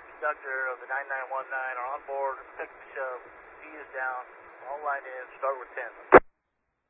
conductor of the 9919 are on board, pick the shove, V is down, all line in, start with 10.